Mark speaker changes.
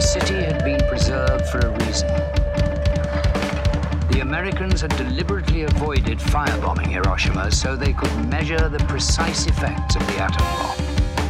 Speaker 1: The city had been preserved for a reason. The Americans had deliberately avoided firebombing Hiroshima so they could measure the precise effects of the atom bomb.